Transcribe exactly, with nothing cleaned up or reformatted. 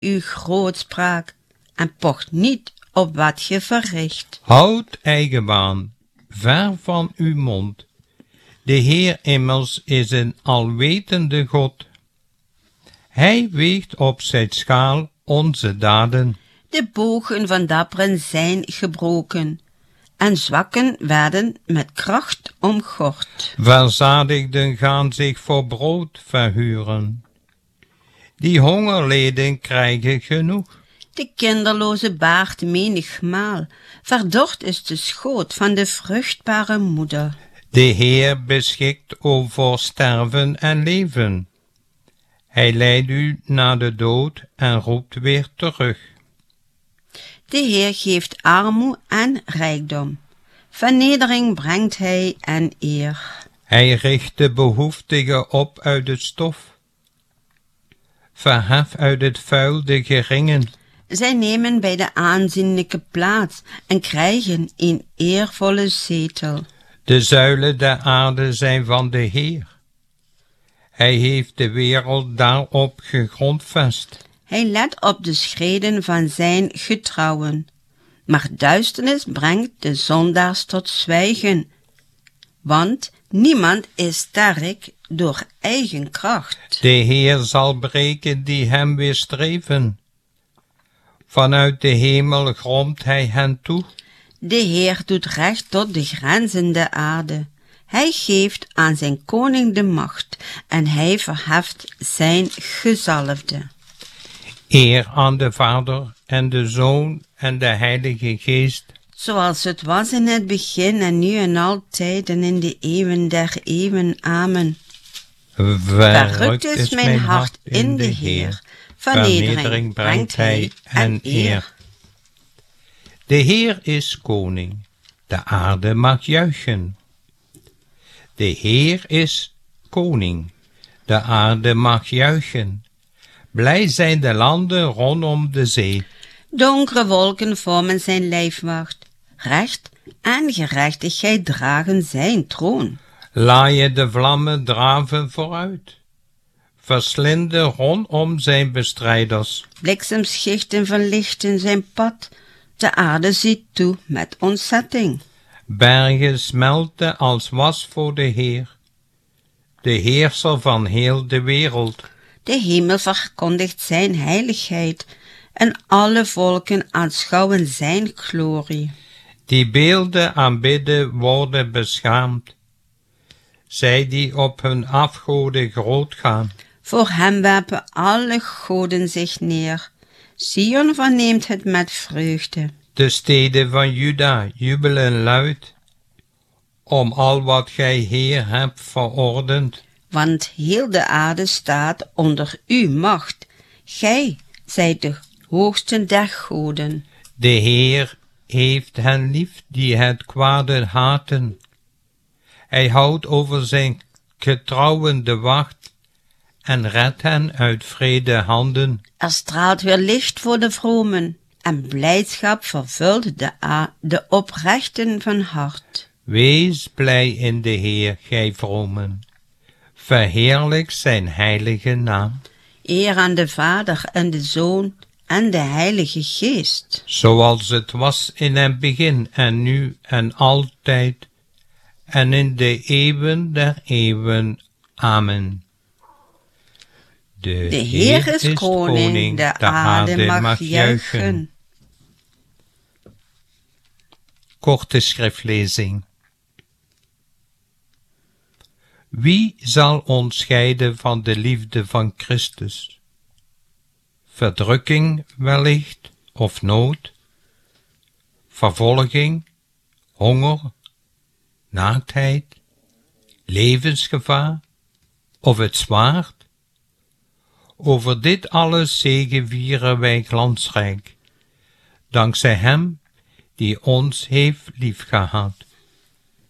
uw grootspraak en pocht niet op wat ge verricht. Houd eigenwaan ver van uw mond. De Heer immers is een alwetende God. Hij weegt op zijn schaal onze daden. De bogen van dapperen zijn gebroken, en zwakken werden met kracht omgord. Verzadigden gaan zich voor brood verhuren. Die hongerleden krijgen genoeg. De kinderloze baart menigmaal, verdord is de schoot van de vruchtbare moeder. De Heer beschikt over sterven en leven. Hij leidt u naar de dood en roept weer terug. De Heer geeft armoe en rijkdom. Vernedering brengt hij en eer. Hij richt de behoeftige op uit het stof. Verhef uit het vuil de geringen. Zij nemen bij de aanzienlijke plaats en krijgen een eervolle zetel. De zuilen der aarde zijn van de Heer. Hij heeft de wereld daarop gegrondvest. Hij let op de schreden van zijn getrouwen. Maar duisternis brengt de zondaars tot zwijgen. Want niemand is sterk door eigen kracht. De Heer zal breken die hem weerstreven. Vanuit de hemel gromt hij hen toe. De Heer doet recht tot de grenzen der aarde. Hij geeft aan zijn koning de macht en hij verheft zijn gezalfde. Eer aan de Vader en de Zoon en de Heilige Geest. Zoals het was in het begin en nu en altijd en in de eeuwen der eeuwen. Amen. Verrukt is mijn hart in de Heer. Vernedering brengt hij en eer. De Heer is koning. De aarde mag juichen. De Heer is koning. De aarde mag juichen. Blij zijn de landen rondom de zee. Donkere wolken vormen zijn lijfwacht. Recht en gerechtigheid dragen zijn troon. Laaien de vlammen draven vooruit. Verslinden rondom zijn bestrijders. Bliksemschichten verlichten zijn pad. De aarde ziet toe met ontzetting. Bergen smelten als was voor de Heer, de heerser van heel de wereld. De hemel verkondigt zijn heiligheid en alle volken aanschouwen zijn glorie. Die beelden aanbidden worden beschaamd, zij die op hun afgoden groot gaan. Voor hem werpen alle goden zich neer. Sion verneemt het met vreugde. De steden van Juda jubelen luid, om al wat gij, Heer, hebt verordend. Want heel de aarde staat onder uw macht. Gij zijt de hoogste der goden. De Heer heeft hen lief die het kwade haten. Hij houdt over zijn getrouwen de wacht en redt hen uit vrede handen. Er straalt weer licht voor de vromen en blijdschap vervult de, a- de oprechten van hart. Wees blij in de Heer, gij vromen. Verheerlijk zijn heilige naam. Eer aan de Vader en de Zoon en de Heilige Geest. Zoals het was in het begin en nu en altijd en in de eeuwen der eeuwen. Amen. De, De Heer is koning, de aarde mag juichen. Korte schriftlezing. Wie zal ons scheiden van de liefde van Christus? Verdrukking wellicht, of nood, vervolging, honger, naaktheid, levensgevaar, of het zwaard? Over dit alles zegevieren wij glansrijk, dankzij hem die ons heeft liefgehad.